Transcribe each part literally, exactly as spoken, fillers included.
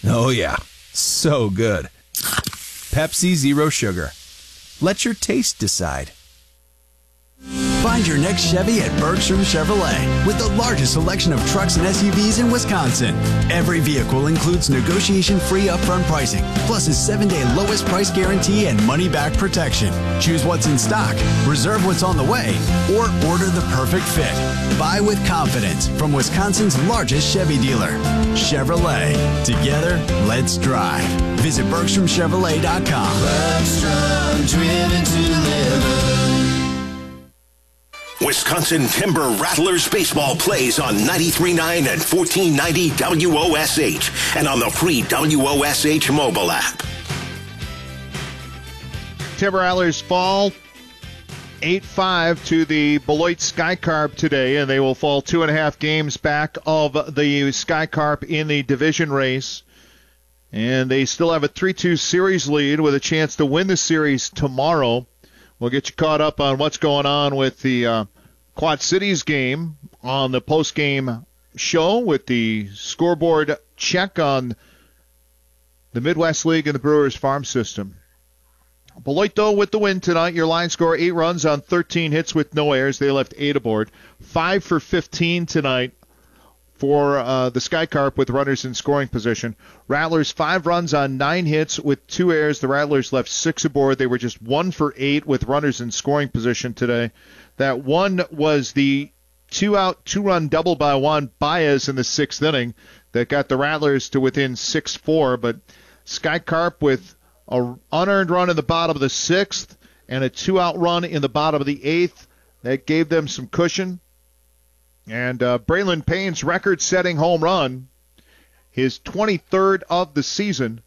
Oh, yeah. So good. Pepsi Zero Sugar. Let your taste decide. Find your next Chevy at Bergstrom Chevrolet with the largest selection of trucks and S U Vs in Wisconsin. Every vehicle includes negotiation-free upfront pricing, plus a seven-day lowest price guarantee and money-back protection. Choose what's in stock, reserve what's on the way, or order the perfect fit. Buy with confidence from Wisconsin's largest Chevy dealer. Chevrolet. Together, let's drive. Visit Bergstrom Chevrolet dot com. Bergstrom, driven to deliver. Wisconsin Timber Rattlers baseball plays on ninety-three point nine and fourteen ninety W O S H and on the free W O S H mobile app. Timber Rattlers fall eight five to the Beloit Skycarp today, and they will fall two and a half games back of the Skycarp in the division race. And they still have a three two series lead with a chance to win the series tomorrow. We'll get you caught up on what's going on with the uh, Quad Cities game on the post-game show with the scoreboard check on the Midwest League and the Brewers farm system. Beloit, though, with the win tonight. Your line score, eight runs on thirteen hits with no errors. They left eight aboard. Five for fifteen tonight for uh, the Skycarp with runners in scoring position. Rattlers, five runs on nine hits with two errors. The Rattlers left six aboard. They were just one for eight with runners in scoring position today. That one was the two-out, two-run double by Juan Baez in the sixth inning that got the Rattlers to within six four. But Skycarp with an unearned run in the bottom of the sixth and a two-out run in the bottom of the eighth. That gave them some cushion. And uh, Braylon Payne's record-setting home run, his twenty-third of the season,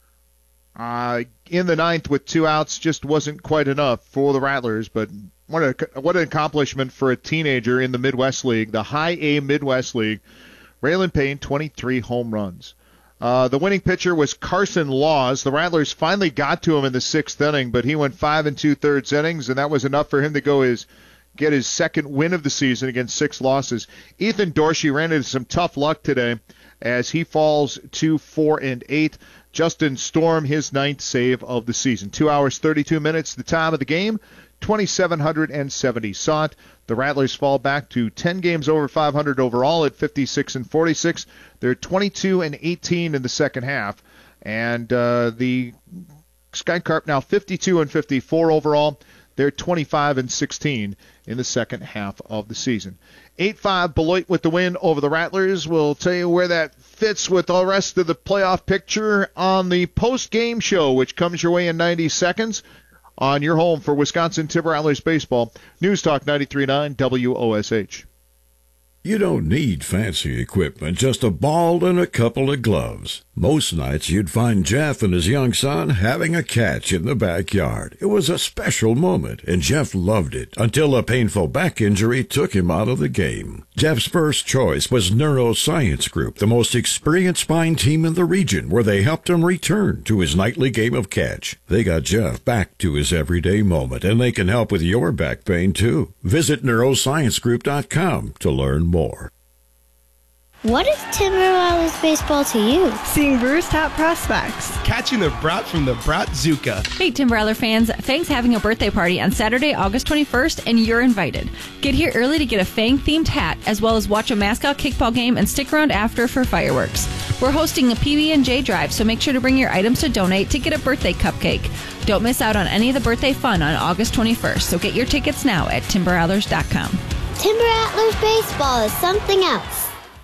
uh, in the ninth with two outs, just wasn't quite enough for the Rattlers. But what a, what an accomplishment for a teenager in the Midwest League, the High A Midwest League. Braylon Payne, twenty-three home runs. Uh, the winning pitcher was Carson Laws. The Rattlers finally got to him in the sixth inning, but he went five and two-thirds innings, and that was enough for him to go his get his second win of the season against six losses. Ethan Dorsey ran into some tough luck today as he falls to four and eight. Justin Storm, his ninth save of the season. Two hours, thirty-two minutes, the time of the game. twenty-seven seventy sought. The Rattlers fall back to ten games over five hundred overall at fifty-six and forty-six. They're twenty-two and eighteen in the second half. And uh, the Skycarp now fifty-two and fifty-four overall. They're twenty-five and sixteen in the second half of the season. eight five Beloit with the win over the Rattlers. We'll tell you where that fits with the rest of the playoff picture on the post-game show, which comes your way in ninety seconds on your home for Wisconsin Timber Rattlers baseball. News Talk ninety-three point nine W O S H. You don't need fancy equipment, just a ball and a couple of gloves. Most nights you'd find Jeff and his young son having a catch in the backyard. It was a special moment, and Jeff loved it until a painful back injury took him out of the game. Jeff's first choice was Neuroscience Group, the most experienced spine team in the region, where they helped him return to his nightly game of catch. They got Jeff back to his everyday moment, and they can help with your back pain, too. Visit neuroscience group dot com to learn more. More. What is Timber Rattlers baseball to you? Seeing Brewers' top prospects. Catching the brat from the Bratzuka. Hey, Timber Rattler fans, Fang's having a birthday party on Saturday, August twenty-first, and you're invited. Get here early to get a Fang-themed hat, as well as watch a mascot kickball game and stick around after for fireworks. We're hosting a P B and J drive, so make sure to bring your items to donate to get a birthday cupcake. Don't miss out on any of the birthday fun on August twenty-first, so get your tickets now at timber rattlers dot com. Timber Rattlers baseball is something else.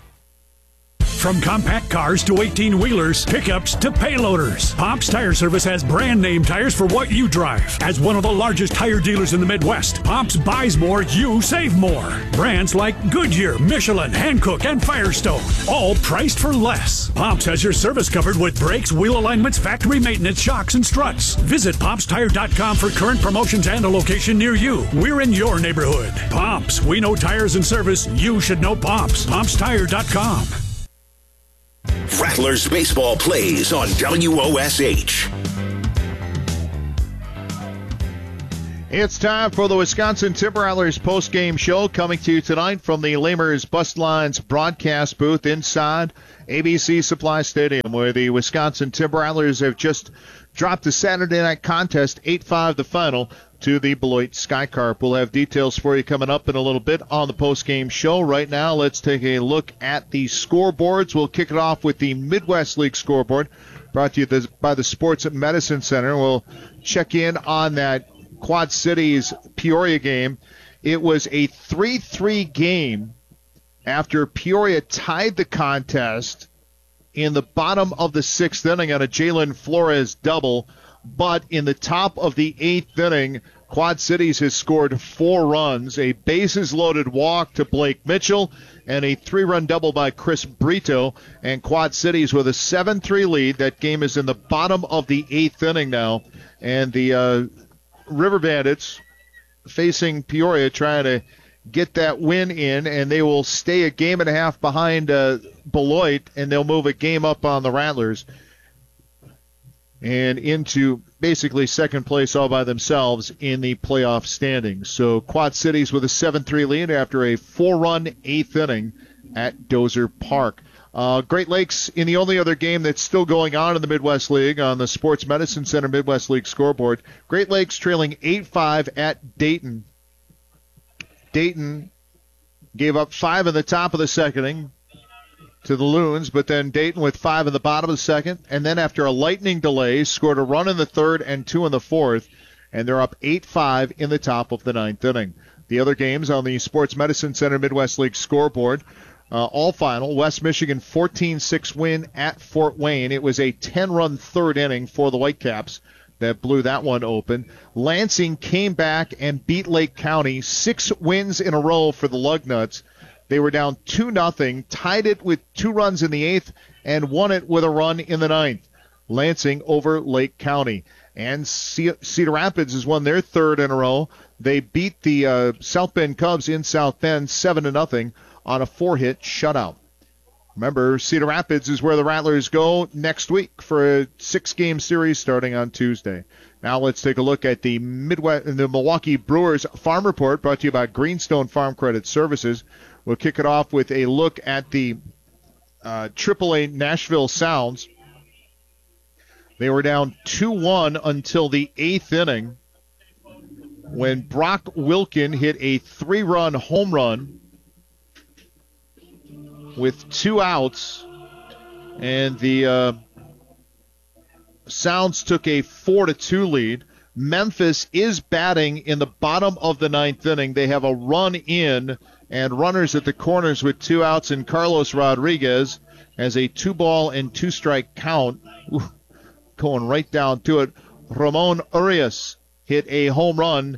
From compact cars to eighteen-wheelers, pickups to payloaders, Pomp's Tire Service has brand-name tires for what you drive. As one of the largest tire dealers in the Midwest, Pomp's buys more, you save more. Brands like Goodyear, Michelin, Hankook, and Firestone, all priced for less. Pomp's has your service covered with brakes, wheel alignments, factory maintenance, shocks, and struts. Visit pomps tire dot com for current promotions and a location near you. We're in your neighborhood. Pomp's, we know tires and service. You should know Pomp's. pomps tire dot com. Rattlers baseball plays on W O S H. It's time for the Wisconsin Timber Rattlers post-game show, coming to you tonight from the Lamers Bus Lines broadcast booth inside A B C Supply Stadium, where the Wisconsin Timber Rattlers have just dropped the Saturday night contest, eight five the final, to the Beloit Skycarp. We'll have details for you coming up in a little bit on the post-game show. Right now, let's take a look at the scoreboards. We'll kick it off with the Midwest League scoreboard, brought to you by the Sports Medicine Center. We'll check in on that Quad Cities Peoria game. It was a three three game after Peoria tied the contest in the bottom of the sixth inning on a Jalen Flores double. But in the top of the eighth inning, Quad Cities has scored four runs, a bases-loaded walk to Blake Mitchell, and a three-run double by Chris Brito. And Quad Cities with a seven three lead. That game is in the bottom of the eighth inning now. And the uh, River Bandits facing Peoria trying to get that win in, and they will stay a game and a half behind uh, Beloit, and they'll move a game up on the Rattlers and into basically second place all by themselves in the playoff standings. So Quad Cities with a seven three lead after a four-run eighth inning at Dozer Park. Uh, Great Lakes in the only other game that's still going on in the Midwest League on the Sports Medicine Center Midwest League scoreboard. Great Lakes trailing eight five at Dayton. Dayton gave up five in the top of the second inning to the Loons, but then Dayton with five in the bottom of the second, and then after a lightning delay, scored a run in the third and two in the fourth, and they're up eight five in the top of the ninth inning. The other games on the Sports Medicine Center Midwest League scoreboard, uh, all final, West Michigan fourteen six win at Fort Wayne. It was a ten-run third inning for the Whitecaps that blew that one open. Lansing came back and beat Lake County, six wins in a row for the Lugnuts. They were down two nothing, tied it with two runs in the eighth, and won it with a run in the ninth. Lansing over Lake County. And Cedar Rapids has won their third in a row. They beat the uh, South Bend Cubs in South Bend seven to nothing on a four-hit shutout. Remember, Cedar Rapids is where the Rattlers go next week for a six-game series starting on Tuesday. Now let's take a look at the Midwest, the Milwaukee Brewers Farm Report, brought to you by Greenstone Farm Credit Services. We'll kick it off with a look at the uh, triple A Nashville Sounds. They were down two one until the eighth inning when Brock Wilkin hit a three-run home run with two outs, and the uh, Sounds took a four to two lead. Memphis is batting in the bottom of the ninth inning. They have a run in and runners at the corners with two outs, and Carlos Rodriguez has a two-ball and two-strike count. Ooh, going right down to it. Ramon Urias hit a home run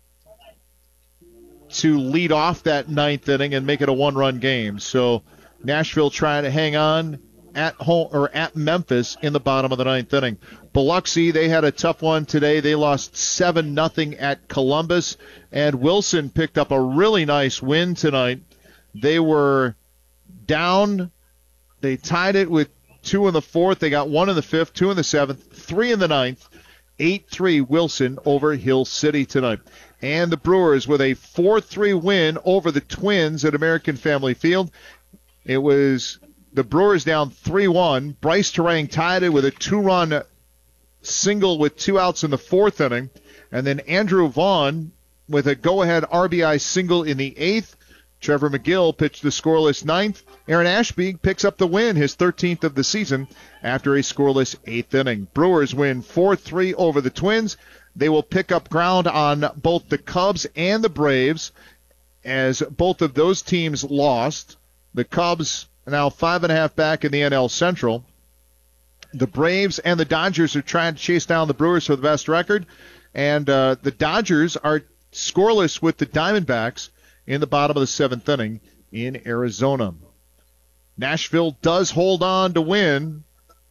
to lead off that ninth inning and make it a one-run game. So Nashville trying to hang on at home or at Memphis in the bottom of the ninth inning. Biloxi, they had a tough one today. They lost seven nothing at Columbus, and Wilson picked up a really nice win tonight. They were down. They tied it with two in the fourth. They got one in the fifth, two in the seventh, three in the ninth. eight three Wilson over Hill City tonight. And the Brewers with a four three win over the Twins at American Family Field. It was the Brewers down three one. Bryce Terang tied it with a two-run single with two outs in the fourth inning. And then Andrew Vaughn with a go-ahead R B I single in the eighth. Trevor McGill pitched the scoreless ninth. Aaron Ashby picks up the win, his thirteenth of the season, after a scoreless eighth inning. Brewers win four three over the Twins. They will pick up ground on both the Cubs and the Braves, as both of those teams lost. The Cubs are now five and a half back in the N L Central. The Braves and the Dodgers are trying to chase down the Brewers for the best record. And uh, the Dodgers are scoreless with the Diamondbacks in the bottom of the seventh inning in Arizona. Nashville does hold on to win.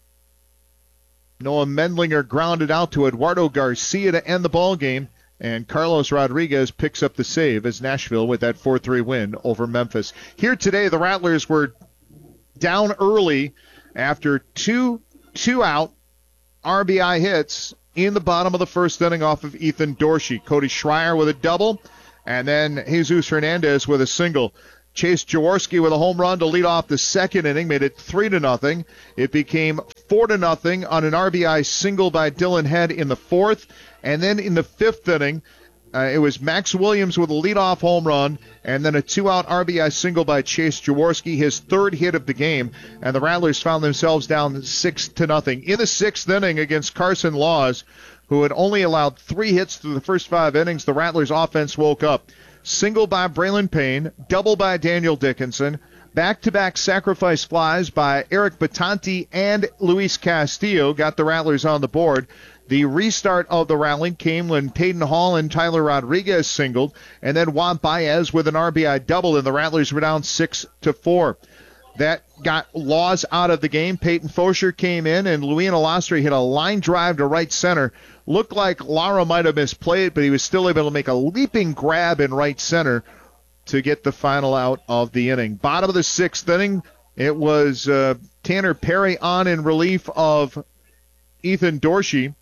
Noah Mendlinger grounded out to Eduardo Garcia to end the ball game, and Carlos Rodriguez picks up the save as Nashville with that four three win over Memphis. Here today, the Rattlers were down early after two two-out R B I hits in the bottom of the first inning off of Ethan Dorsey. Cody Schreier with a double, and then Jesus Hernandez with a single. Chase Jaworski with a home run to lead off the second inning, made it three to nothing. It became four to nothing on an R B I single by Dylan Head in the fourth, and then in the fifth inning, uh, it was Max Williams with a leadoff home run, and then a two-out R B I single by Chase Jaworski, his third hit of the game, and the Rattlers found themselves down six to nothing. In the sixth inning against Carson Laws, who had only allowed three hits through the first five innings, the Rattlers offense woke up. Single by Braylon Payne, double by Daniel Dickinson, back-to-back sacrifice flies by Eric Batanti and Luis Castillo got the Rattlers on the board. The restart of the rally came when Peyton Hall and Tyler Rodriguez singled, and then Juan Baez with an R B I double, and the Rattlers were down six to four. That got Laws out of the game. Peyton Fosher came in, and Luis Alastri hit a line drive to right center. Looked like Lara might have misplayed, but he was still able to make a leaping grab in right center to get the final out of the inning. Bottom of the sixth inning, it was uh, Tanner Perry on in relief of Ethan Dorsey.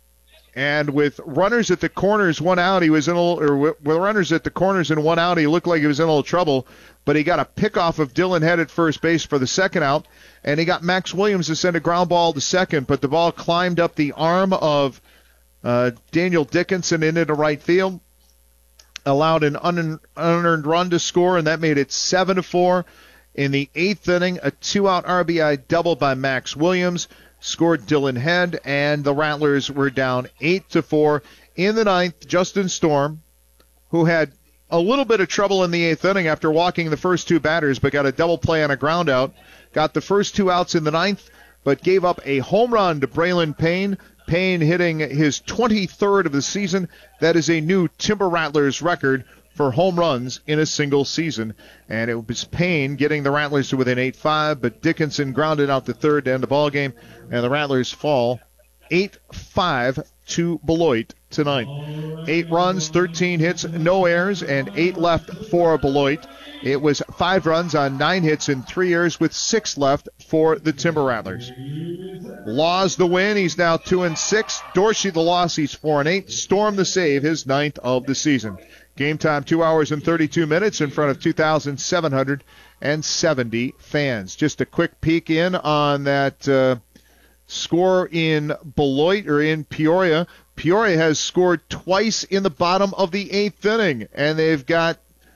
And with runners at the corners, one out, he was in a little, or with runners at the corners and one out, he looked like he was in a little trouble. But he got a pickoff of Dylan Head at first base for the second out, and he got Max Williams to send a ground ball to second. But the ball climbed up the arm of uh, Daniel Dickinson into the right field, allowed an un- unearned run to score, and that made it seven to four. In the eighth inning, a two-out R B I double by Max Williams scored Dylan Head, and the Rattlers were down eight to four. In the ninth, Justin Storm, who had a little bit of trouble in the eighth inning after walking the first two batters, but got a double play on a ground out, got the first two outs in the ninth, but gave up a home run to Braylon Payne. Payne hitting his twenty-third of the season. That is a new Timber Rattlers record for home runs in a single season. And it was Payne getting the Rattlers to within eight five, but Dickinson grounded out the third to end the ball game, and the Rattlers fall eight five to Beloit tonight. Eight runs, thirteen hits, no errors, and eight left for Beloit. It was five runs on nine hits and three errors with six left for the Timber Rattlers. Laws the win. He's now two and six. Dorsey the loss. He's four and eight. Storm the save. His ninth of the season. Game time two hours and thirty-two minutes in front of two thousand seven hundred seventy fans. Just a quick peek in on that uh, score in Beloit or in Peoria. Peoria has scored twice in the bottom of the eighth inning, and they've got.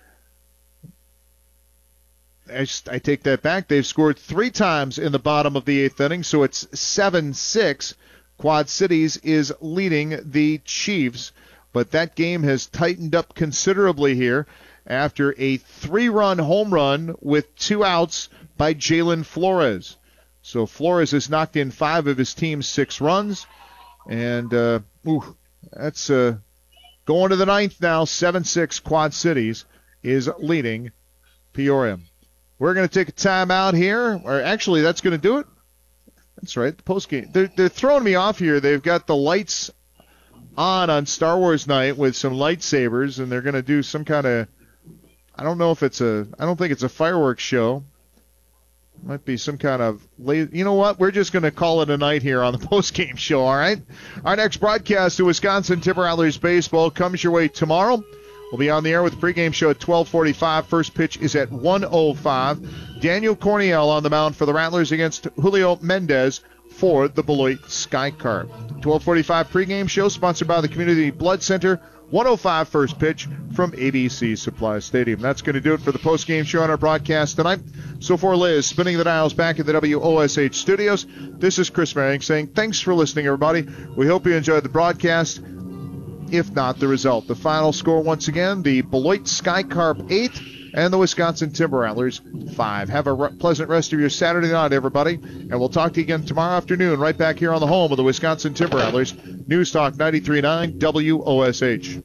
I, just, I take that back. They've scored three times in the bottom of the eighth inning, so it's seven six. Quad Cities is leading the Chiefs, but that game has tightened up considerably here after a three-run home run with two outs by Jalen Flores. So Flores has knocked in five of his team's six runs, and uh, ooh, that's uh, going to the ninth now. seven six. Quad Cities is leading Peoria. We're going to take a timeout here, or actually that's going to do it. That's right, the postgame. They're, they're throwing me off here. They've got the lights on on Star Wars night with some lightsabers, and they're going to do some kind of, I don't know if it's a, I don't think it's a fireworks show. Might be some kind of, you know what? We're just going to call it a night here on the postgame show, all right? Our next broadcast of Wisconsin Timber Rattlers baseball comes your way tomorrow. We'll be on the air with the pregame show at twelve forty-five. First pitch is at one oh five. Daniel Corniel on the mound for the Rattlers against Julio Mendez for the Beloit Sky Carp. twelve forty-five pregame show sponsored by the Community Blood Center. one oh five first pitch from A B C Supply Stadium. That's going to do it for the postgame show on our broadcast tonight. So for Liz, spinning the dials back at the W O S H studios, this is Chris Merring saying thanks for listening, everybody. We hope you enjoyed the broadcast. If not, the result. The final score once again, the Beloit Sky Carp eight and the Wisconsin Timber Rattlers five. Have a re- pleasant rest of your Saturday night, everybody, and we'll talk to you again tomorrow afternoon right back here on the home of the Wisconsin Timber Rattlers. News Talk ninety-three point nine W O S H.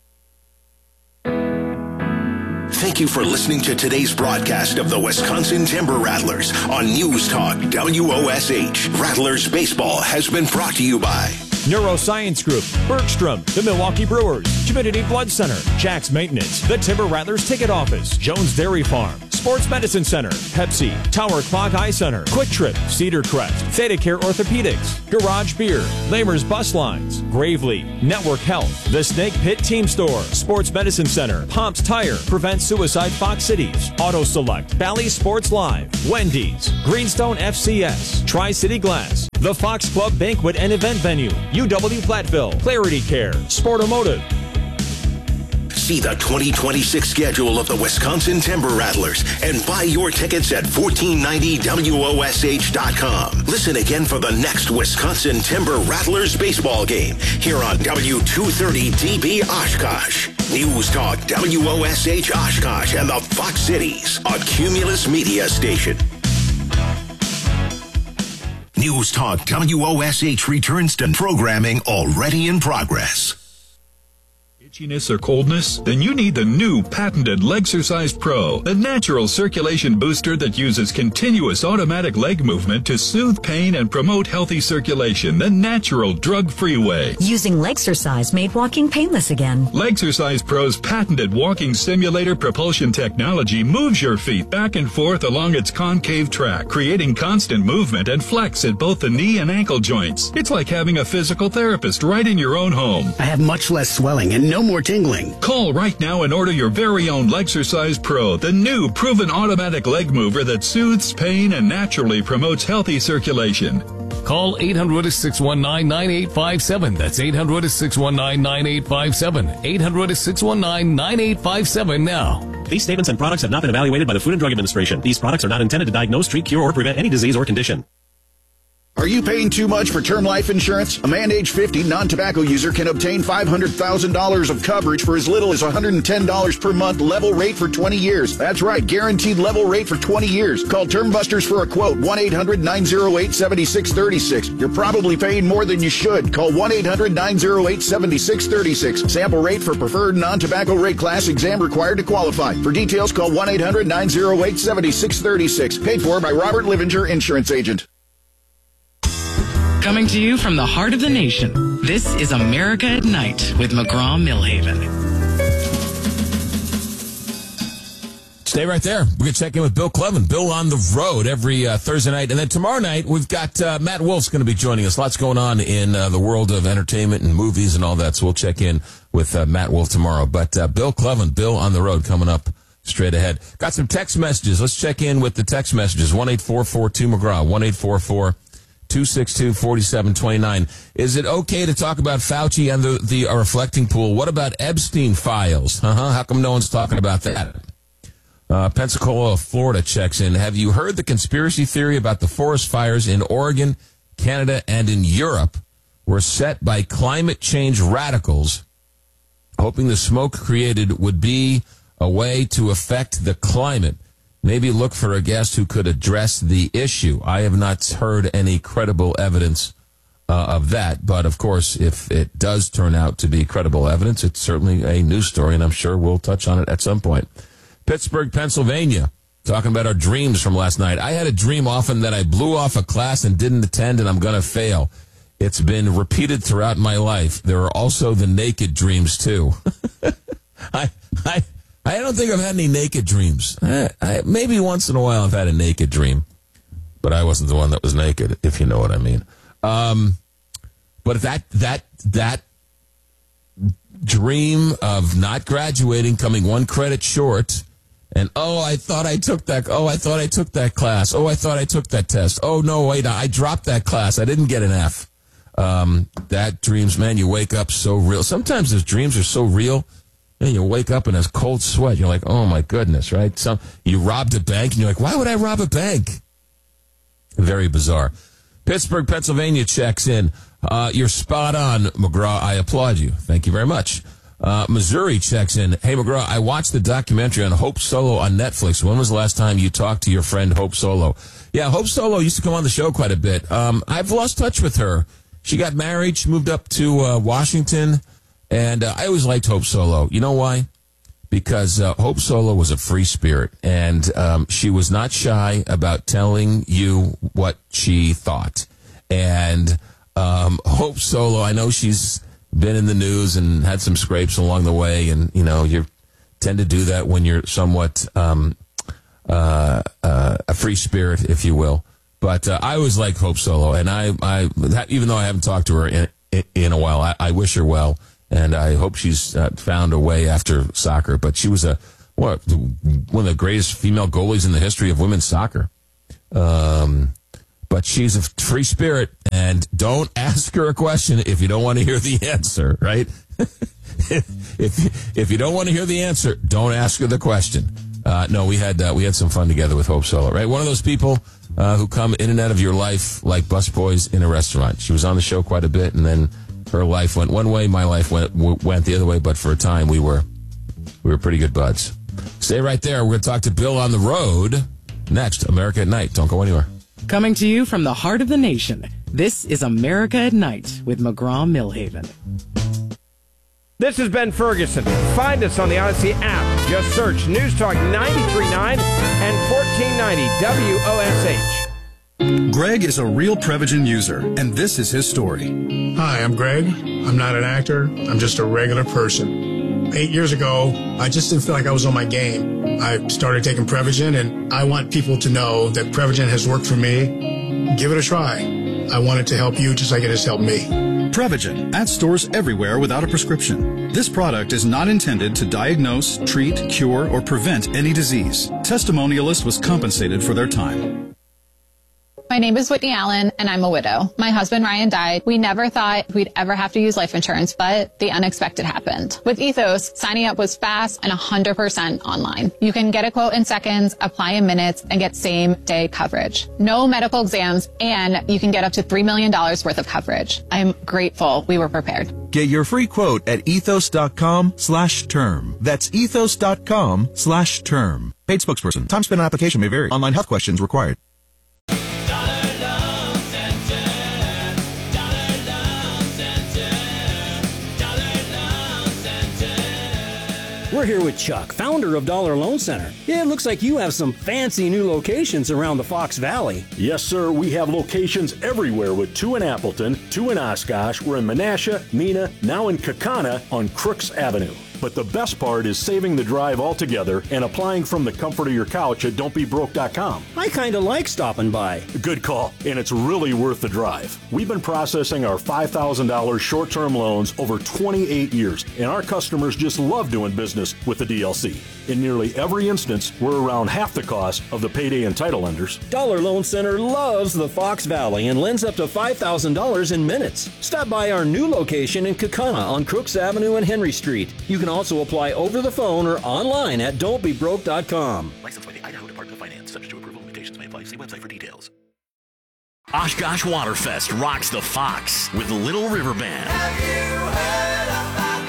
Thank you for listening to today's broadcast of the Wisconsin Timber Rattlers on News Talk W O S H. Rattlers Baseball has been brought to you by Neuroscience Group, Bergstrom, the Milwaukee Brewers, Community Blood Center, Jack's Maintenance, the Timber Rattlers Ticket Office, Jones Dairy Farm, Sports Medicine Center, Pepsi, Tower Clock Eye Center, Quick Trip, Cedar Crest, Theta Care Orthopedics, Garage Beer, Lamer's Bus Lines, Gravely, Network Health, The Snake Pit Team Store, Sports Medicine Center, Pomps Tire, Prevent Suicide Fox Cities, Auto Select, Valley Sports Live, Wendy's, Greenstone F C S, Tri-City Glass, The Fox Club Banquet and Event Venue, U W Platteville, Clarity Care, Sportomotive. See the twenty twenty-six schedule of the Wisconsin Timber Rattlers and buy your tickets at fourteen ninety W O S H dot com. Listen again for the next Wisconsin Timber Rattlers baseball game here on W two thirty D B Oshkosh. News Talk W O S H Oshkosh and the Fox Cities, a Cumulus media station. News Talk W O S H returns to programming already in progress. Itchiness or coldness? Then you need the new patented Legsercise Pro, the natural circulation booster that uses continuous automatic leg movement to soothe pain and promote healthy circulation the natural drug-free way. Using Legsercise made walking painless again. Legsercise Pro's patented walking simulator propulsion technology moves your feet back and forth along its concave track, creating constant movement and flex at both the knee and ankle joints. It's like having a physical therapist right in your own home. I have much less swelling and no more tingling. Call right now and order your very own Legsercise Pro, the new proven automatic leg mover that soothes pain and naturally promotes healthy circulation. Call eight hundred, six one nine, nine eight five seven. That's eight hundred, six one nine, nine eight five seven. eight hundred, six one nine, nine eight five seven now. These statements and products have not been evaluated by the Food and Drug Administration. These products are not intended to diagnose, treat, cure, or prevent any disease or condition. Are you paying too much for term life insurance? A man age fifty non-tobacco user can obtain five hundred thousand dollars of coverage for as little as one hundred ten dollars per month, level rate for twenty years. That's right, guaranteed level rate for twenty years. Call Term Busters for a quote, one eight hundred, nine oh eight, seven six three six. You're probably paying more than you should. Call one eight hundred, nine oh eight, seven six three six. Sample rate for preferred non-tobacco rate class, exam required to qualify. For details, call one eight hundred, nine oh eight, seven six three six. Paid for by Robert Livinger, Insurance Agent. Coming to you from the heart of the nation, this is America at Night with McGraw-Millhaven. Stay right there. We're going to check in with Bill Clevin. Bill on the road every uh, Thursday night. And then tomorrow night, we've got uh, Matt Wolf's going to be joining us. Lots going on in uh, the world of entertainment and movies and all that. So we'll check in with uh, Matt Wolf tomorrow. But uh, Bill Clevin, Bill on the road coming up straight ahead. Got some text messages. Let's check in with the text messages. one eight four four two McGraw. one eight four four two six two, four seven two nine. Is it okay to talk about Fauci and the, the uh, reflecting pool? What about Epstein files? Uh-huh. How come no one's talking about that? Uh, Pensacola, Florida checks in. Have you heard the conspiracy theory about the forest fires in Oregon, Canada, and in Europe were set by climate change radicals, hoping the smoke created would be a way to affect the climate? Maybe look for a guest who could address the issue. I have not heard any credible evidence uh, of that. But, of course, if it does turn out to be credible evidence, it's certainly a news story, and I'm sure we'll touch on it at some point. Pittsburgh, Pennsylvania, talking about our dreams from last night. I had a dream often that I blew off a class and didn't attend, and I'm going to fail. It's been repeated throughout my life. There are also the naked dreams, too. I... I I don't think I've had any naked dreams. I, I, maybe once in a while I've had a naked dream, but I wasn't the one that was naked, if you know what I mean. Um, but that that that dream of not graduating, coming one credit short, and oh, I thought I took that. Oh, I thought I took that class. Oh, I thought I took that test. Oh no, wait, I dropped that class. I didn't get an F. Um, that dreams, man, you wake up so real. Sometimes those dreams are so real. And you wake up in a cold sweat. You're like, oh, my goodness, right? So you robbed a bank, and you're like, why would I rob a bank? Very bizarre. Pittsburgh, Pennsylvania checks in. Uh, you're spot on, McGraw. I applaud you. Thank you very much. Uh, Missouri checks in. Hey, McGraw, I watched the documentary on Hope Solo on Netflix. When was the last time you talked to your friend Hope Solo? Yeah, Hope Solo used to come on the show quite a bit. Um, I've lost touch with her. She got married. She moved up to uh, Washington. And uh, I always liked Hope Solo. You know why? Because uh, Hope Solo was a free spirit, and um, she was not shy about telling you what she thought. And um, Hope Solo, I know she's been in the news and had some scrapes along the way, and, you know, you tend to do that when you're somewhat um, uh, uh, a free spirit, if you will. But uh, I always like Hope Solo, and I, I, even though I haven't talked to her in, in, in a while, I, I wish her well, and I hope she's uh, found a way after soccer. But she was a what, one of the greatest female goalies in the history of women's soccer. Um, but she's a free spirit, and don't ask her a question if you don't want to hear the answer, right? if, if if you don't want to hear the answer, don't ask her the question. Uh, no, we had uh, we had some fun together with Hope Solo, right? One of those people uh, who come in and out of your life like busboys in a restaurant. She was on the show quite a bit, and then her life went one way, my life went went the other way. But for a time, we were we were pretty good buds. Stay right there. We're going to talk to Bill on the road next. America at Night. Don't go anywhere. Coming to you from the heart of the nation, this is America at Night with McGraw-Millhaven. This is Ben Ferguson. Find us on the Odyssey app. Just search News Talk ninety-three point nine and fourteen ninety W O S H. Greg is a real Prevagen user, and this is his story. Hi, I'm Greg. I'm not an actor. I'm just a regular person. Eight years ago, I just didn't feel like I was on my game. I started taking Prevagen, and I want people to know that Prevagen has worked for me. Give it a try. I want it to help you just like it has helped me. Prevagen, at stores everywhere without a prescription. This product is not intended to diagnose, treat, cure, or prevent any disease. Testimonialist was compensated for their time. My name is Whitney Allen, and I'm a widow. My husband, Ryan, died. We never thought we'd ever have to use life insurance, but the unexpected happened. With Ethos, signing up was fast and one hundred percent online. You can get a quote in seconds, apply in minutes, and get same-day coverage. No medical exams, and you can get up to three million dollars worth of coverage. I'm grateful we were prepared. Get your free quote at ethos.com slash term. That's ethos.com slash term. Paid spokesperson. Time spent on application may vary. Online health questions required. We're here with Chuck, founder of Dollar Loan Center. Yeah, it looks like you have some fancy new locations around the Fox Valley. Yes, sir. We have locations everywhere with two in Appleton, two in Oshkosh. We're in Menasha, Mena, now in Kaukauna on Crooks Avenue. But the best part is saving the drive altogether and applying from the comfort of your couch at don't be broke dot com. I kind of like stopping by. Good call, and it's really worth the drive. We've been processing our five thousand dollars short-term loans over twenty-eight years, and our customers just love doing business with the D L C. In nearly every instance, we're around half the cost of the payday and title lenders. Dollar Loan Center loves the Fox Valley and lends up to five thousand dollars in minutes. Stop by our new location in Kaukauna on Crooks Avenue and Henry Street. You can also apply over the phone or online at don't be broke dot com. Licensed by the Idaho Department of Finance. Subject to approval. Limitations may apply. See website for details. Oshkosh Waterfest rocks the Fox with Little River Band. Have you heard about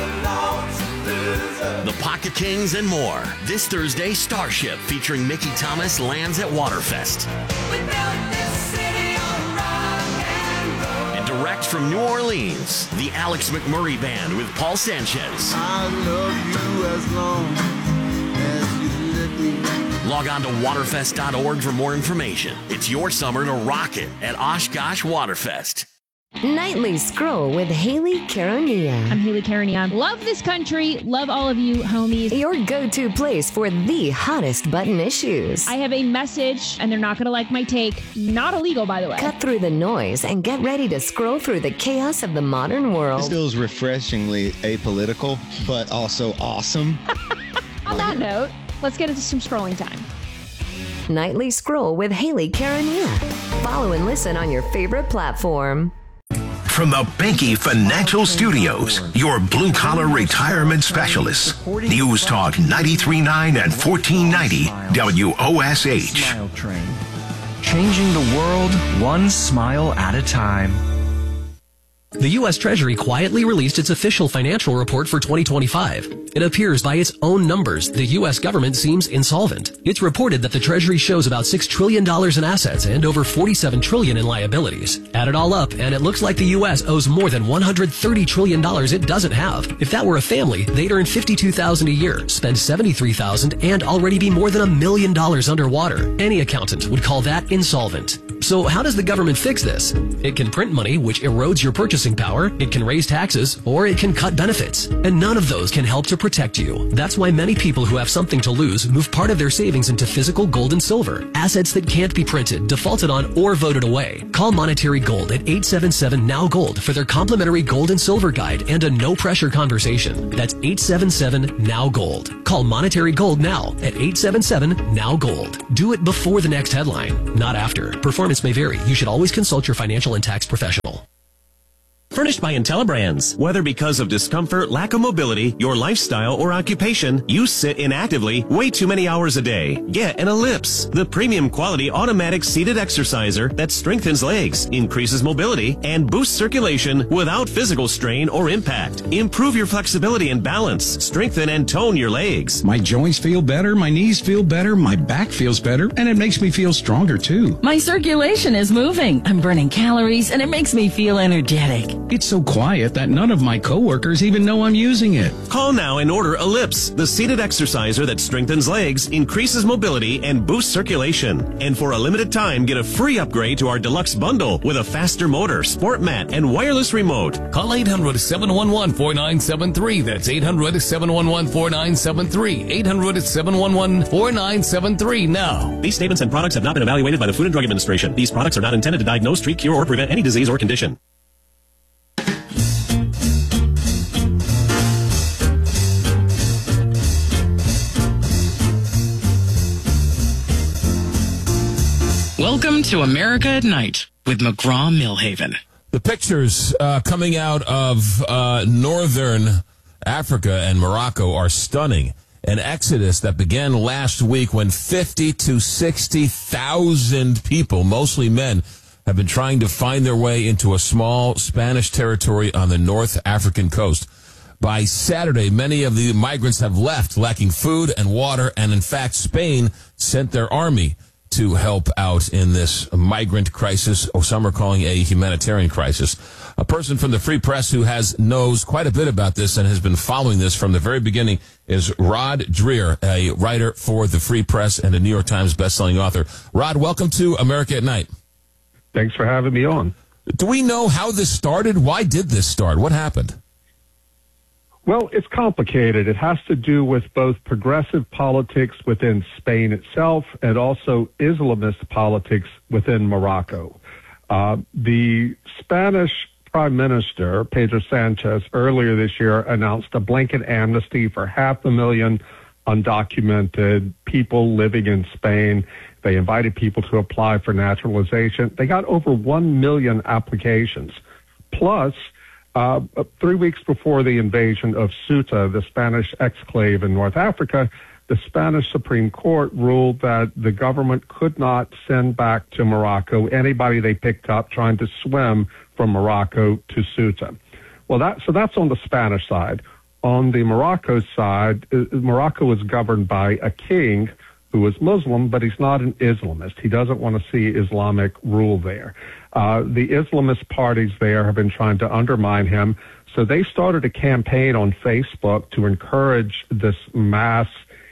the The Pocket Kings and more. This Thursday, Starship featuring Mickey Thomas lands at Waterfest. We built this city on rock and roll. And direct from New Orleans, the Alex McMurray Band with Paul Sanchez. I love you as long as you let me. Log on to waterfest dot org for more information. It's your summer to rock it at Oshkosh Waterfest. Nightly Scroll with Haley Karania. I'm Haley Karania. Love this country. Love all of you, homies. Your go-to place for the hottest button issues. I have a message, and they're not going to like my take. Not illegal, by the way. Cut through the noise and get ready to scroll through the chaos of the modern world. This feels refreshingly apolitical, but also awesome. On that note, let's get into some scrolling time. Nightly Scroll with Haley Karania. Follow and listen on your favorite platform. From the Banky Financial Studios, your blue-collar retirement specialists. News Talk ninety-three point nine and fourteen ninety W O S H. Smile Train. Changing the world one smile at a time. The U S Treasury quietly released its official financial report for twenty twenty-five. It appears by its own numbers, the U S government seems insolvent. It's reported that the Treasury shows about six trillion dollars in assets and over forty-seven trillion dollars in liabilities. Add it all up, and it looks like the U S owes more than one hundred thirty trillion dollars it doesn't have. If that were a family, they'd earn fifty-two thousand dollars a year, spend seventy-three thousand dollars, and already be more than a million dollars underwater. Any accountant would call that insolvent. So how does the government fix this? It can print money, which erodes your purchasing power. It can raise taxes, or it can cut benefits. And none of those can help to protect you. That's why many people who have something to lose move part of their savings into physical gold and silver, assets that can't be printed, defaulted on, or voted away. Call Monetary Gold at eight seven seven N O W Gold for their complimentary gold and silver guide and a no-pressure conversation. That's eight seven seven N O W Gold. Call Monetary Gold now at eight seven seven N O W Gold. Do it before the next headline, not after. Performance may vary. You should always consult your financial and tax professional. Furnished by IntelliBrands. Whether because of discomfort, lack of mobility, your lifestyle, or occupation, you sit inactively way too many hours a day. Get an Ellipse, the premium quality automatic seated exerciser that strengthens legs, increases mobility, and boosts circulation without physical strain or impact. Improve your flexibility and balance. Strengthen and tone your legs. My joints feel better, my knees feel better, my back feels better, and it makes me feel stronger too. My circulation is moving. I'm burning calories, and it makes me feel energetic. It's so quiet that none of my coworkers even know I'm using it. Call now and order Ellipse, the seated exerciser that strengthens legs, increases mobility, and boosts circulation. And for a limited time, get a free upgrade to our deluxe bundle with a faster motor, sport mat, and wireless remote. Call eight hundred, seven one one, four nine seven three. That's eight hundred, seven one one, four nine seven three. eight hundred, seven one one, four nine seven three now. These statements and products have not been evaluated by the Food and Drug Administration. These products are not intended to diagnose, treat, cure, or prevent any disease or condition. Welcome to America at Night with McGraw-Millhaven. The pictures uh, coming out of uh, northern Africa and Morocco are stunning. An exodus that began last week when fifty to sixty thousand people, mostly men, have been trying to find their way into a small Spanish territory on the North African coast. By Saturday, many of the migrants have left, lacking food and water, and in fact, Spain sent their army to help out in this migrant crisis, or some are calling a humanitarian crisis. A person from the Free Press who has knows quite a bit about this and has been following this from the very beginning is Rod Dreher, a writer for the Free Press and a New York Times bestselling author. Rod, welcome to America at Night. Thanks for having me on. Do we know how this started? Why did this start? What happened? Well, it's complicated. It has to do with both progressive politics within Spain itself and also Islamist politics within Morocco. Uh, the Spanish Prime Minister, Pedro Sanchez, earlier this year announced a blanket amnesty for half a million undocumented people living in Spain. They invited people to apply for naturalization. They got over one million applications. Plus, Uh, three weeks before the invasion of Ceuta, the Spanish exclave in North Africa, the Spanish Supreme Court ruled that the government could not send back to Morocco anybody they picked up trying to swim from Morocco to Ceuta. Well, that, so that's on the Spanish side. On the Morocco side, uh, Morocco is governed by a king who is Muslim, but he's not an Islamist. He doesn't want to see Islamic rule there. Uh, the Islamist parties there have been trying to undermine him, so they started a campaign on Facebook to encourage this mass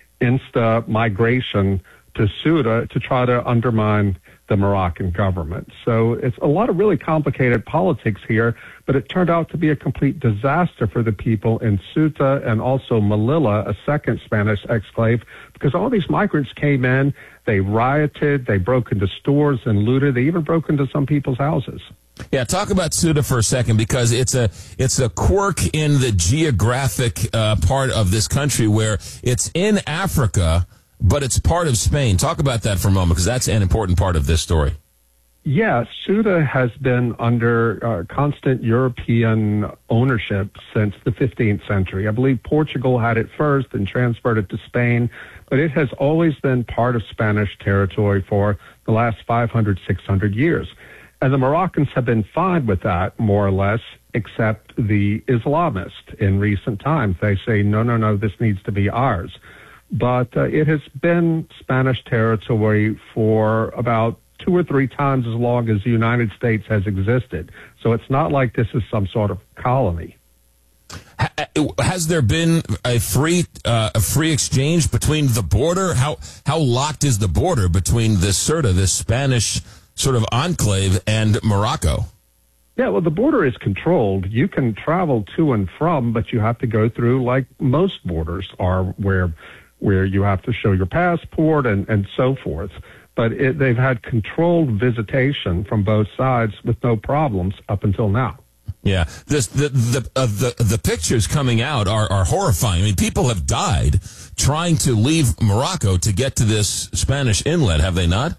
insta migration to Ceuta to try to undermine the Moroccan government. So it's a lot of really complicated politics here, but it turned out to be a complete disaster for the people in Ceuta and also Melilla, a second Spanish exclave, because all these migrants came in, they rioted, they broke into stores and looted, they even broke into some people's houses. Yeah, talk about Ceuta for a second, because it's a it's a quirk in the geographic uh, part of this country where it's in Africa, but it's part of Spain. Talk about that for a moment, because that's an important part of this story. Yes, Ceuta has been under uh, constant European ownership since the fifteenth century. I believe Portugal had it first and transferred it to Spain, but it has always been part of Spanish territory for the last five hundred, six hundred years. And the Moroccans have been fine with that, more or less, except the Islamists in recent times. They say, no, no, no, this needs to be ours. But uh, it has been Spanish territory for about two or three times as long as the United States has existed. So it's not like this is some sort of colony. Has there been a free uh, a free exchange between the border? How how locked is the border between this Ceuta, this Spanish sort of enclave and Morocco. Yeah, well, the border is controlled. You can travel to and from, but you have to go through like most borders are, where where you have to show your passport and, and so forth. But it, they've had controlled visitation from both sides with no problems up until now. Yeah, this, the the uh, the the pictures coming out are, are horrifying. I mean, people have died trying to leave Morocco to get to this Spanish inlet, have they not?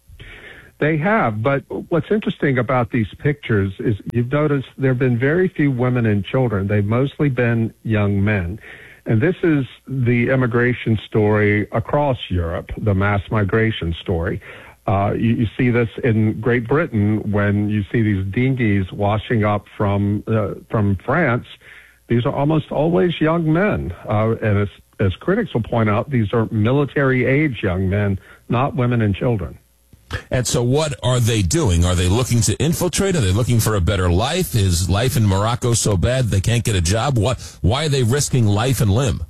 They have, but what's interesting about these pictures is you've noticed there have been very few women and children. They've mostly been young men. And this is the immigration story across Europe, the mass migration story. Uh, you, you see this in Great Britain when you see these dinghies washing up from uh, from France. These are almost always young men. Uh, and as, as critics will point out, these are military-age young men, not women and children. And so what are they doing? Are they looking to infiltrate? Are they looking for a better life? Is life in Morocco so bad they can't get a job? What? Why are they risking life and limb?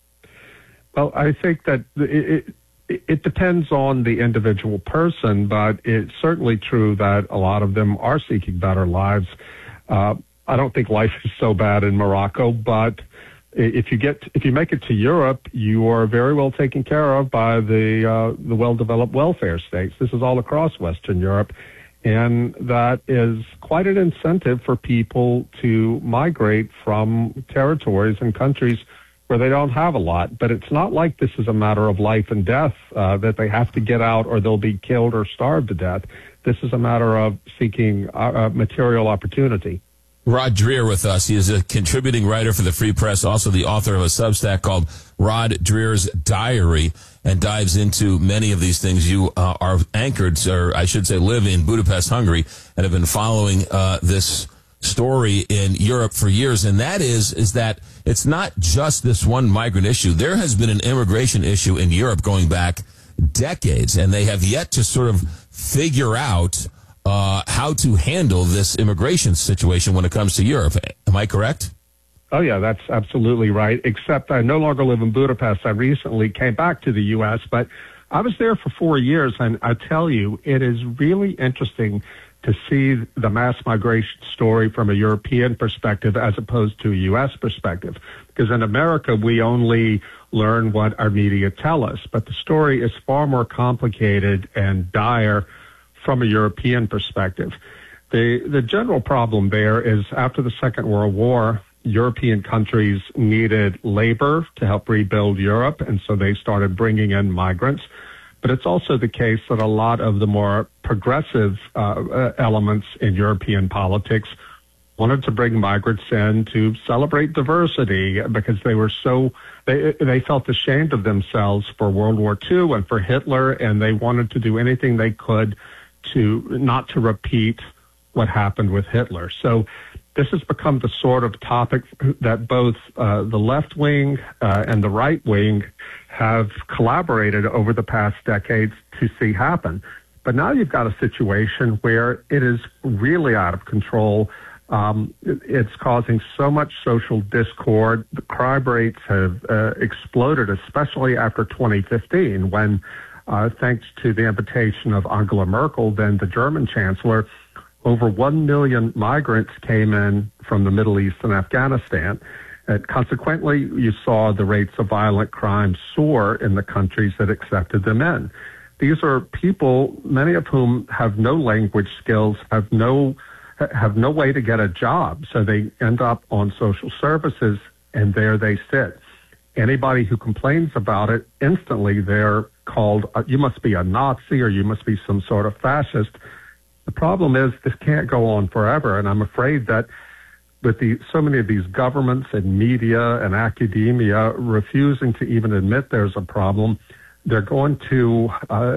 Well, I think that it, it, it depends on the individual person, but it's certainly true that a lot of them are seeking better lives. Uh, I don't think life is so bad in Morocco, but if you get, if you make it to Europe, you are very well taken care of by the uh, the well-developed welfare states. This is all across Western Europe, and that is quite an incentive for people to migrate from territories and countries where they don't have a lot. But it's not like this is a matter of life and death, uh, that they have to get out or they'll be killed or starved to death. This is a matter of seeking uh, material opportunity. Rod Dreher with us. He is a contributing writer for the Free Press, also the author of a Substack called Rod Dreher's Diary, and dives into many of these things. You uh, are anchored, or I should say live in Budapest, Hungary, and have been following uh, this story in Europe for years, and that is is that it's not just this one migrant issue. There has been an immigration issue in Europe going back decades, and they have yet to sort of figure out Uh, how to handle this immigration situation when it comes to Europe. Am I correct? Oh, yeah, that's absolutely right, except I no longer live in Budapest. I recently came back to the U S, but I was there for four years, and I tell you, it is really interesting to see the mass migration story from a European perspective as opposed to a U S perspective. Because in America, we only learn what our media tell us, but the story is far more complicated and dire from a European perspective. The the general problem there is after the Second World War, European countries needed labor to help rebuild Europe, and so they started bringing in migrants. But it's also the case that a lot of the more progressive uh, elements in European politics wanted to bring migrants in to celebrate diversity because they were so, they they felt ashamed of themselves for World War Two and for Hitler, and they wanted to do anything they could to not to repeat what happened with Hitler. So this has become the sort of topic that both uh, the left wing uh, and the right wing have collaborated over the past decades to see happen. But now you've got a situation where it is really out of control. Um, it's causing so much social discord. The crime rates have uh, exploded, especially after twenty fifteen, when Uh, thanks to the invitation of Angela Merkel, then the German chancellor, over one million migrants came in from the Middle East and Afghanistan. And consequently, you saw the rates of violent crime soar in the countries that accepted them in. These are people, many of whom have no language skills, have no have no way to get a job, so they end up on social services, and there they sit. Anybody who complains about it, instantly they're called, uh, you must be a Nazi or you must be some sort of fascist. The problem is this can't go on forever, and I'm afraid that with the so many of these governments and media and academia refusing to even admit there's a problem, they're going to uh,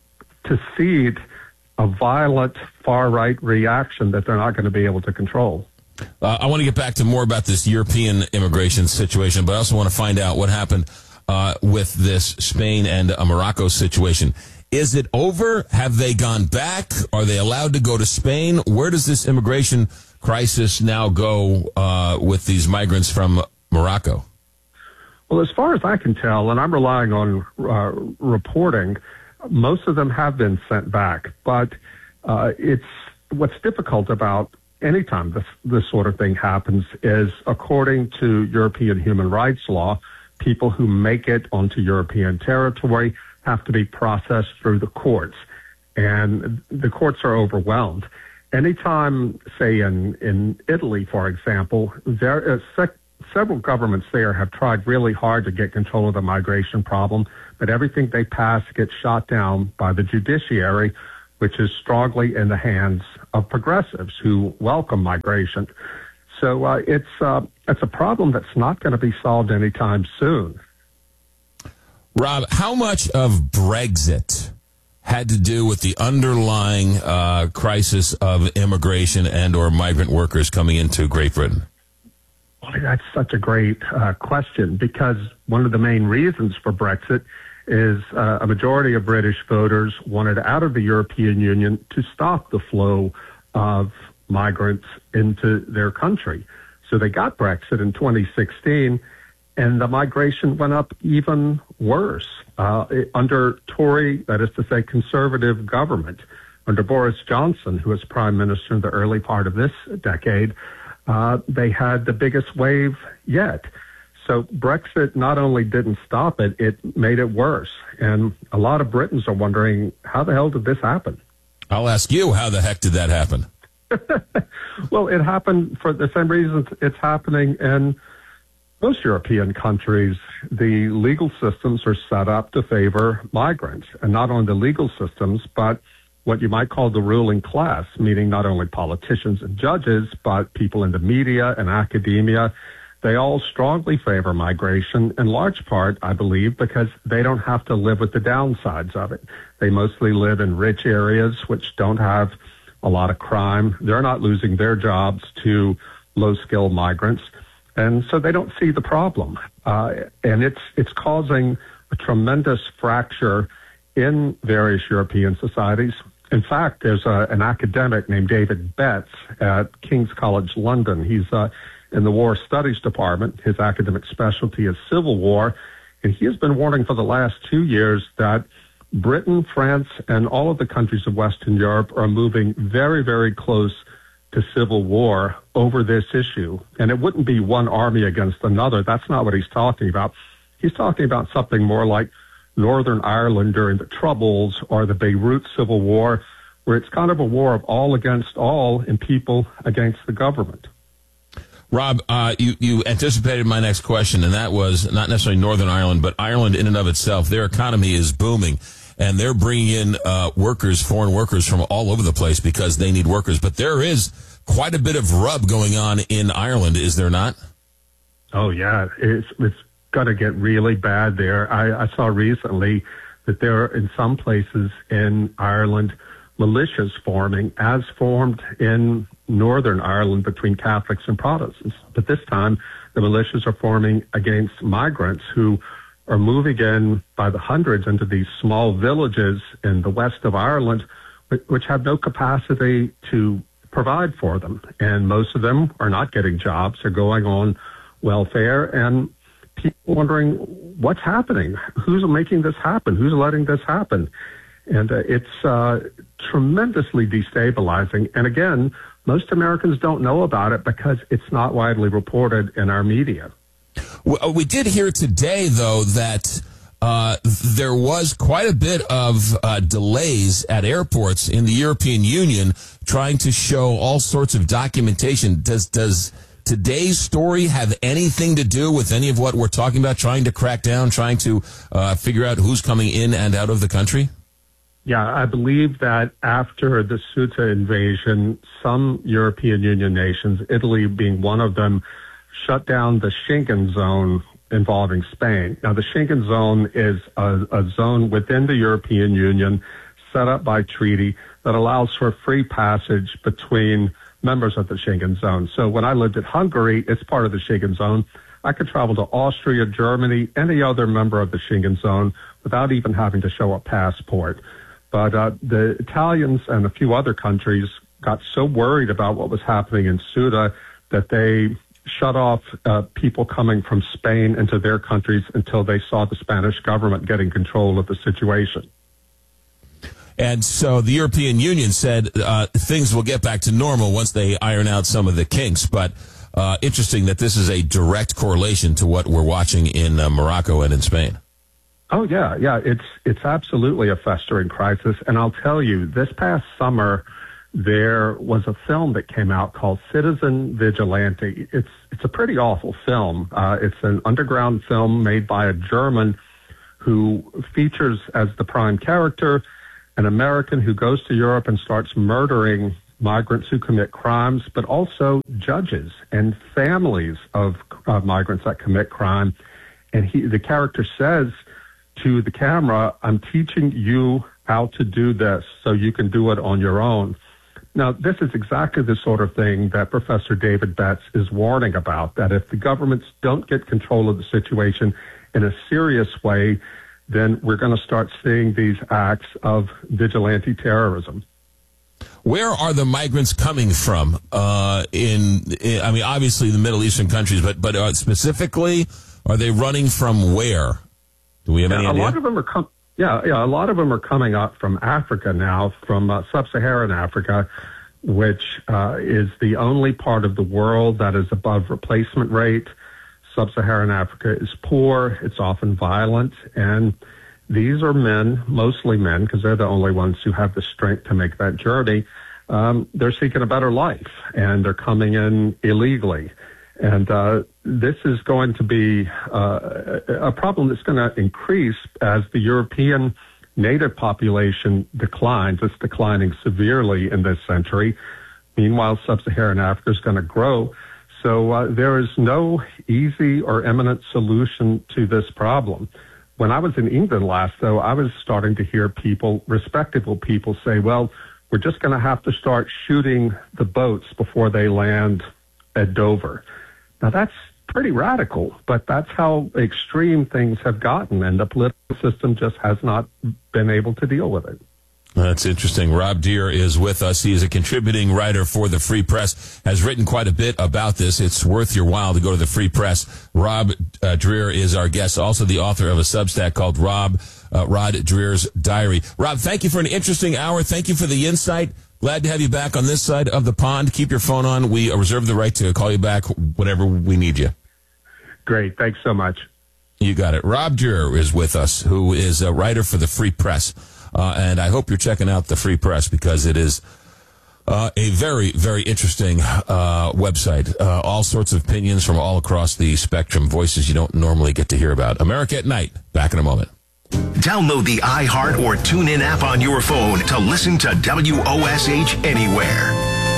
to seed a violent far-right reaction that they're not going to be able to control. Uh, I want to get back to more about this European immigration situation, but I also want to find out what happened uh, with this Spain and uh, Morocco situation. Is it over? Have they gone back? Are they allowed to go to Spain? Where does this immigration crisis now go uh, with these migrants from Morocco? Well, as far as I can tell, and I'm relying on uh, reporting, most of them have been sent back. But uh, it's what's difficult about any time this, this sort of thing happens is, according to European human rights law, people who make it onto European territory have to be processed through the courts. And the courts are overwhelmed. Anytime, say, in, in Italy, for example, there is sec- several governments there have tried really hard to get control of the migration problem, but everything they pass gets shot down by the judiciary, which is strongly in the hands of progressives who welcome migration. So uh, it's uh, it's a problem that's not going to be solved anytime soon. Rob, how much of Brexit had to do with the underlying uh, crisis of immigration and or migrant workers coming into Great Britain? Well, that's such a great uh, question, because one of the main reasons for Brexit is uh, a majority of British voters wanted out of the European Union to stop the flow of migrants into their country. So they got Brexit in twenty sixteen, and the migration went up even worse. Uh, under Tory, that is to say, conservative government, under Boris Johnson, who was prime minister in the early part of this decade, uh, they had the biggest wave yet. So Brexit not only didn't stop it, it made it worse. And a lot of Britons are wondering, how the hell did this happen? I'll ask you, how the heck did that happen? Well, it happened for the same reasons it's happening in most European countries. The legal systems are set up to favor migrants, and not only the legal systems, but what you might call the ruling class, meaning not only politicians and judges, but people in the media and academia. They all strongly favor migration, in large part, I believe, because they don't have to live with the downsides of it. They mostly live in rich areas which don't have a lot of crime. They're not losing their jobs to low-skilled migrants, and so they don't see the problem. Uh, and it's it's causing a tremendous fracture in various European societies. In fact, there's a, an academic named David Betts at King's College London. He's uh, in the War Studies Department. His academic specialty is Civil War, and he has been warning for the last two years that Britain, France, and all of the countries of Western Europe are moving very, very close to civil war over this issue. And it wouldn't be one army against another. That's not what he's talking about. He's talking about something more like Northern Ireland during the Troubles or the Beirut Civil War, where it's kind of a war of all against all and people against the government. Rob, uh, you, you anticipated my next question, and that was not necessarily Northern Ireland, but Ireland in and of itself. Their economy is booming, and they're bringing in uh, workers, foreign workers from all over the place because they need workers. But there is quite a bit of rub going on in Ireland, is there not? Oh, yeah. It's, it's going to get really bad there. I, I saw recently that there are, in some places in Ireland, militias forming, as formed in Northern Ireland between Catholics and Protestants. But this time, the militias are forming against migrants who are moving in by the hundreds into these small villages in the west of Ireland, which have no capacity to provide for them. And most of them are not getting jobs. They're going on welfare, and people wondering what's happening. Who's making this happen? Who's letting this happen? And uh, it's uh, tremendously destabilizing. And again, most Americans don't know about it because it's not widely reported in our media. We did hear today, though, that uh, there was quite a bit of uh, delays at airports in the European Union trying to show all sorts of documentation. Does does today's story have anything to do with any of what we're talking about, trying to crack down, trying to uh, figure out who's coming in and out of the country? Yeah, I believe that after the Ceuta invasion, some European Union nations, Italy being one of them, shut down the Schengen zone involving Spain. Now, the Schengen zone is a, a zone within the European Union set up by treaty that allows for free passage between members of the Schengen zone. So when I lived in Hungary, it's part of the Schengen zone. I could travel to Austria, Germany, any other member of the Schengen zone without even having to show a passport. But uh, the Italians and a few other countries got so worried about what was happening in Ceuta that they shut off uh, people coming from Spain into their countries until they saw the Spanish government getting control of the situation. And so the European Union said uh, things will get back to normal once they iron out some of the kinks. But uh, interesting that this is a direct correlation to what we're watching in uh, Morocco and in Spain. Oh, yeah, yeah. It's it's absolutely a festering crisis. And I'll tell you, this past summer, there was a film that came out called Citizen Vigilante. It's it's a pretty awful film. Uh, it's an underground film made by a German who features as the prime character an American who goes to Europe and starts murdering migrants who commit crimes, but also judges and families of uh, migrants that commit crime. And he, the character says to the camera, "I'm teaching you how to do this so you can do it on your own." Now, this is exactly the sort of thing that Professor David Betts is warning about, that if the governments don't get control of the situation in a serious way, then we're going to start seeing these acts of vigilante terrorism. Where are the migrants coming from? Uh, in, in, I mean, obviously the Middle Eastern countries, but but uh, specifically, are they running from where? Do we have any yeah, idea? A lot of them are com- yeah, yeah, a lot of them are coming up from Africa now, from uh, sub-Saharan Africa, which uh, is the only part of the world that is above replacement rate. Sub-Saharan Africa is poor, it's often violent, and these are men, mostly men, because they're the only ones who have the strength to make that journey. Um, they're seeking a better life, and they're coming in illegally. And uh, this is going to be uh, a problem that's going to increase as the European native population declines. It's declining severely in this century. Meanwhile, sub-Saharan Africa is going to grow. So uh, there is no easy or imminent solution to this problem. When I was in England last, though, I was starting to hear people, respectable people, say, well, we're just going to have to start shooting the boats before they land at Dover. Now, that's pretty radical, but that's how extreme things have gotten, and the political system just has not been able to deal with it. That's interesting. Rob Deere is with us. He is a contributing writer for the Free Press, has written quite a bit about this. It's worth your while to go to the Free Press. Rob uh, Dreher is our guest, also the author of a Substack called Rob uh, Rod Dreher's Diary. Rob, thank you for an interesting hour. Thank you for the insight. Glad to have you back on this side of the pond. Keep your phone on. We reserve the right to call you back whenever we need you. Great. Thanks so much. You got it. Rob Dreher is with us, who is a writer for the Free Press. Uh, and I hope you're checking out the Free Press because it is uh, a very, very interesting uh, website. Uh, all sorts of opinions from all across the spectrum, voices you don't normally get to hear about. America at Night. Back in a moment. Download the iHeart or TuneIn app on your phone to listen to W O S H anywhere.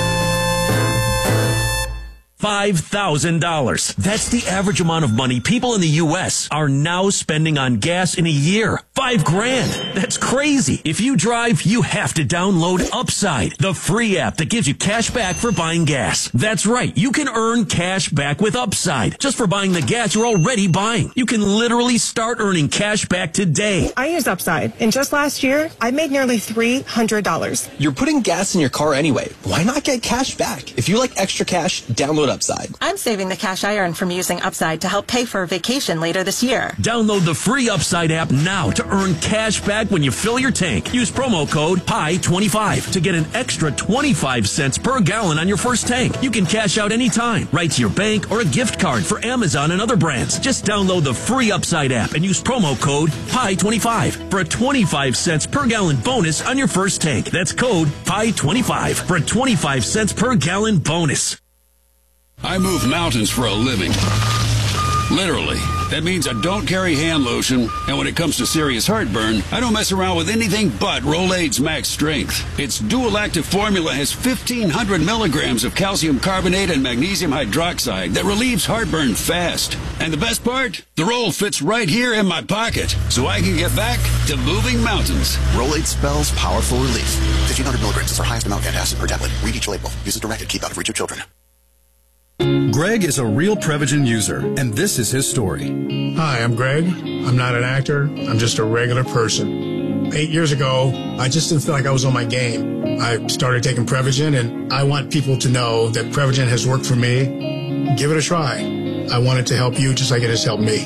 five thousand dollars. That's the average amount of money people in the U S are now spending on gas in a year. Five grand. That's crazy. If you drive, you have to download Upside, the free app that gives you cash back for buying gas. That's right. You can earn cash back with Upside just for buying the gas you're already buying. You can literally start earning cash back today. I use Upside, and just last year, I made nearly three hundred dollars. You're putting gas in your car anyway. Why not get cash back? If you like extra cash, download Upside. I'm saving the cash I earn from using Upside to help pay for a vacation later this year. Download the free Upside app now to earn cash back when you fill your tank. Use promo code P I twenty-five to get an extra twenty-five cents per gallon on your first tank. You can cash out anytime, right to your bank or a gift card for Amazon and other brands. Just download the free Upside app and use promo code P I twenty-five for a twenty-five cents per gallon bonus on your first tank. That's code P I twenty-five for a twenty-five cents per gallon bonus. I move mountains for a living. Literally. That means I don't carry hand lotion, and when it comes to serious heartburn, I don't mess around with anything but Rolaids Max Strength. Its dual-active formula has fifteen hundred milligrams of calcium carbonate and magnesium hydroxide that relieves heartburn fast. And the best part? The roll fits right here in my pocket, so I can get back to moving mountains. Rolaids spells powerful relief. fifteen hundred milligrams is our highest amount of antacid per tablet. Read each label. Use as directed. Keep out of reach of children. Greg is a real Prevagen user, and this is his story. Hi, I'm Greg. I'm not an actor. I'm just a regular person. Eight years ago, I just didn't feel like I was on my game. I started taking Prevagen, and I want people to know that Prevagen has worked for me. Give it a try. I want it to help you just like it has helped me.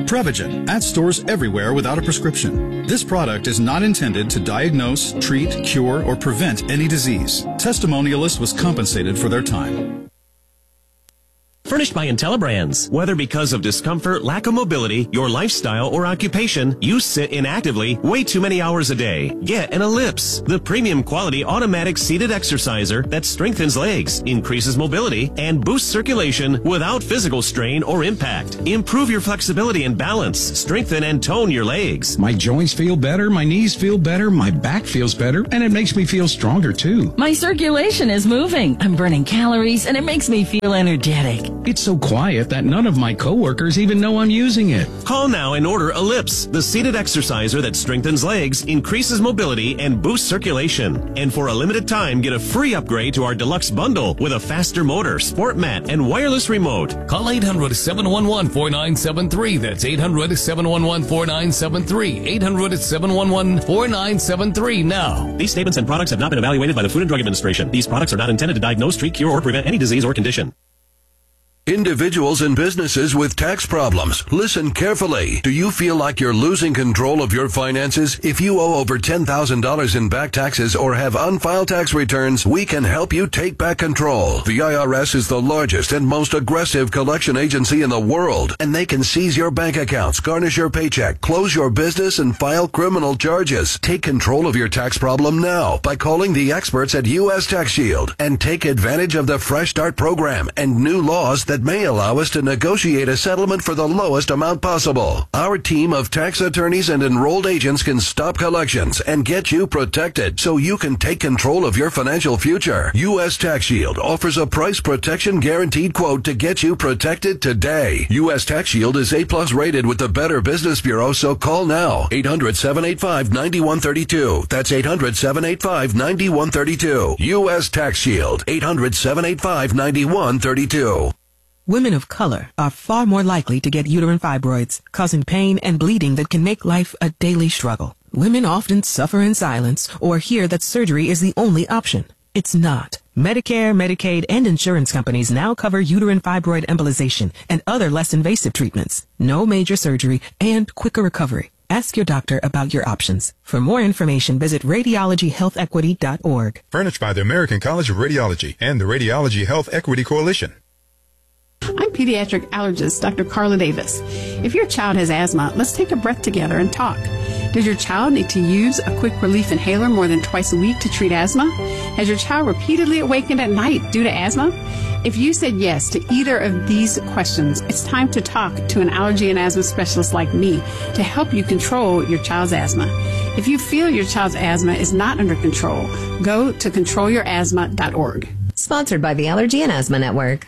Prevagen, at stores everywhere without a prescription. This product is not intended to diagnose, treat, cure, or prevent any disease. Testimonialist was compensated for their time. Furnished by IntelliBrands. Whether because of discomfort, lack of mobility, your lifestyle, or occupation, you sit inactively way too many hours a day. Get an Ellipse, the premium quality automatic seated exerciser that strengthens legs, increases mobility, and boosts circulation without physical strain or impact. Improve your flexibility and balance, strengthen and tone your legs. My joints feel better, my knees feel better, my back feels better, and it makes me feel stronger too. My circulation is moving. I'm burning calories, and it makes me feel energetic. It's so quiet that none of my coworkers even know I'm using it. Call now and order Ellipse, the seated exerciser that strengthens legs, increases mobility, and boosts circulation. And for a limited time, get a free upgrade to our deluxe bundle with a faster motor, sport mat, and wireless remote. Call eight hundred, seven one one, four nine seven three. That's eight hundred, seven one one, four nine seven three. eight hundred, seven one one, four nine seven three now. These statements and products have not been evaluated by the Food and Drug Administration. These products are not intended to diagnose, treat, cure, or prevent any disease or condition. Individuals and businesses with tax problems, listen carefully. Do you feel like you're losing control of your finances? If you owe over ten thousand dollars in back taxes or have unfiled tax returns, we can help you take back control. The I R S is the largest and most aggressive collection agency in the world, and they can seize your bank accounts, garnish your paycheck, close your business, and file criminal charges. Take control of your tax problem now by calling the experts at U S Tax Shield and take advantage of the Fresh Start program and new laws that may allow us to negotiate a settlement for the lowest amount possible. Our team of tax attorneys and enrolled agents can stop collections and get you protected so you can take control of your financial future. U S Tax Shield offers a price protection guaranteed quote to get you protected today. U S Tax Shield is A plus rated with the Better Business Bureau, so call now. eight hundred, seven eight five, nine one three two. That's eight hundred, seven eight five, nine one three two. U S Tax Shield. eight hundred, seven eight five, nine one three two. Women of color are far more likely to get uterine fibroids, causing pain and bleeding that can make life a daily struggle. Women often suffer in silence or hear that surgery is the only option. It's not. Medicare, Medicaid, and insurance companies now cover uterine fibroid embolization and other less invasive treatments. No major surgery and quicker recovery. Ask your doctor about your options. For more information, visit radiology health equity dot org. Furnished by the American College of Radiology and the Radiology Health Equity Coalition. I'm pediatric allergist Doctor Carla Davis. If your child has asthma, let's take a breath together and talk. Does your child need to use a quick relief inhaler more than twice a week to treat asthma? Has your child repeatedly awakened at night due to asthma? If you said yes to either of these questions, it's time to talk to an allergy and asthma specialist like me to help you control your child's asthma. If you feel your child's asthma is not under control, go to control your asthma dot org. Sponsored by the Allergy and Asthma Network.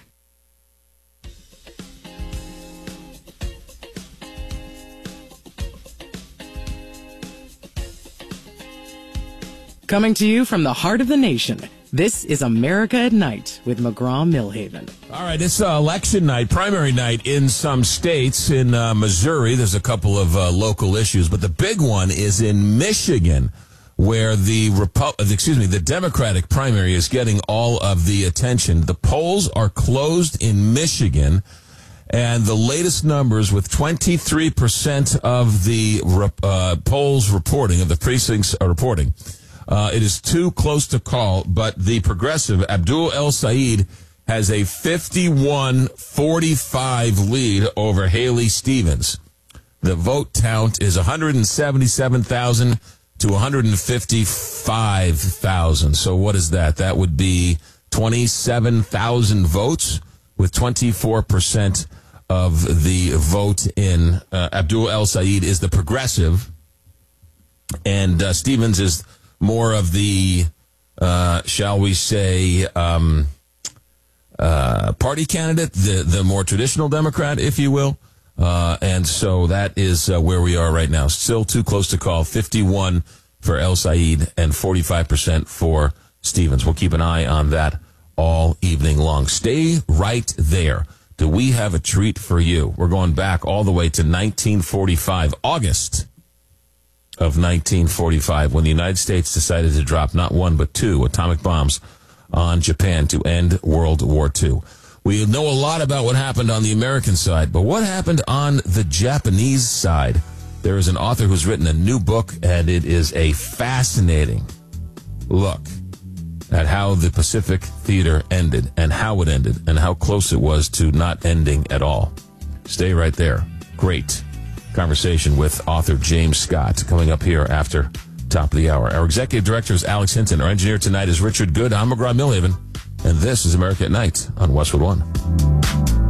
Coming to you from the heart of the nation, this is America at Night with McGraw-Millhaven. All right, it's uh, election night, primary night in some states. In uh, Missouri, there's a couple of uh, local issues, but the big one is in Michigan, where the Repu- excuse me, the Democratic primary is getting all of the attention. The polls are closed in Michigan, and the latest numbers with twenty-three percent of the uh, polls reporting, of the precincts are reporting. Uh, it is too close to call, but the progressive, Abdul El-Sayed, has a fifty-one forty-five lead over Haley Stevens. The vote count is one hundred seventy-seven thousand to one hundred fifty-five thousand. So what is that? That would be twenty-seven thousand votes, with twenty-four percent of the vote in. Uh, Abdul El-Sayed is the progressive, and uh, Stevens is more of the, uh, shall we say, um, uh, party candidate, the, the more traditional Democrat, if you will. Uh, and so that is uh, where we are right now. Still too close to call. fifty-one for El-Sayed and forty-five percent for Stevens. We'll keep an eye on that all evening long. Stay right there. Do we have a treat for you? We're going back all the way to nineteen forty-five, August of nineteen forty-five, when the United States decided to drop not one but two atomic bombs on Japan to end World War Two. We know a lot about what happened on the American side, but what happened on the Japanese side? There is an author who's written a new book, and it is a fascinating look at how the Pacific Theater ended and how it ended and how close it was to not ending at all. Stay right there. Great conversation with author James Scott coming up here after top of the hour. Our executive director is Alex Hinton. Our engineer tonight is Richard Good. I'm McGraw Millhaven, and this is America at Night on Westwood One.